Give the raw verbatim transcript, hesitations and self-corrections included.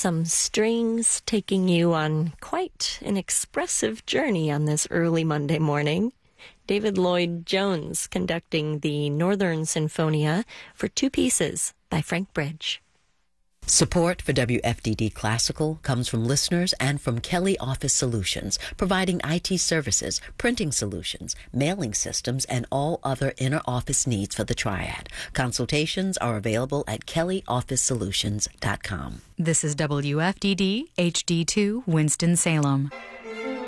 some strings taking you on quite an expressive journey on this early Monday morning. David Lloyd Jones conducting the Northern Sinfonia for two pieces by Frank Bridge. Support for W F D D Classical comes from listeners and from Kelly Office Solutions, providing I T services, printing solutions, mailing systems, and all other inner office needs for the triad. Consultations are available at kelly office solutions dot com. This is W F D D H D two Winston-Salem.